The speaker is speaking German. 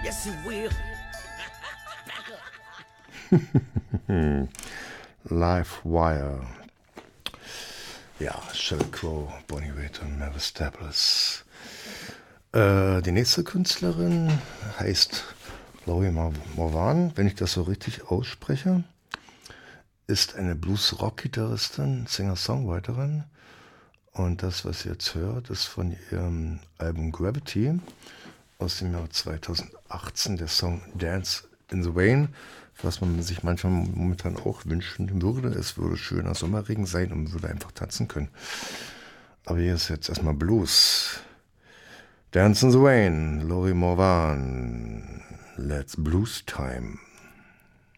Yes, you will. Live Wire. Ja, Sheryl Crow, Bonnie Raitt und Mavis Staples. Die nächste Künstlerin heißt Lori Morvan, wenn ich das so richtig ausspreche, ist eine Blues-Rock-Gitarristin, Singer-Songwriterin. Und das, was ihr jetzt hört, ist von ihrem Album Gravity aus dem Jahr 2018, der Song Dance in the Rain, was man sich manchmal momentan auch wünschen würde. Es würde schöner Sommerregen sein und man würde einfach tanzen können. Aber hier ist jetzt erstmal Blues. Dance in the Rain, Lori Morvan. Let's Blues Time.